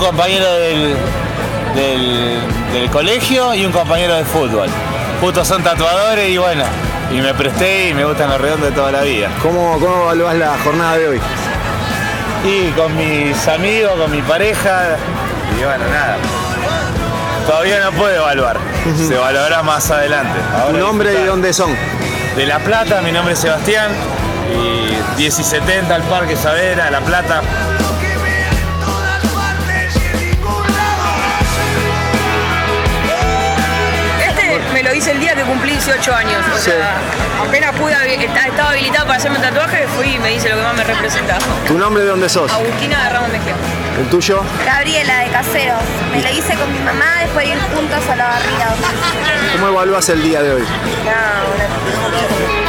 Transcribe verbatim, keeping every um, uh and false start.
compañero del, del, del colegio y un compañero de fútbol. Justo son tatuadores y bueno, y me presté y me gustan los redondos de toda la vida. ¿Cómo, cómo evaluás la jornada de hoy? Y con mis amigos, con mi pareja, y bueno, nada. Todavía no puedo evaluar, uh-huh. Se evaluará más adelante. Ahora ¿tu nombre y dónde son? De La Plata, mi nombre es Sebastián, y diez y setenta al Parque Saavedra, La Plata. Me lo hice el día que cumplí dieciocho años, o sí. sea, apenas pude, estaba habilitado para hacerme un tatuaje, fui y me hice lo que más me representaba. ¿Tu nombre de dónde sos? Agustina de Ramos Mejía. ¿El tuyo? Gabriela, de Caseros. Me lo hice con mi mamá después de ir juntos a la barriga. ¿Cómo evalúas el día de hoy? No, una...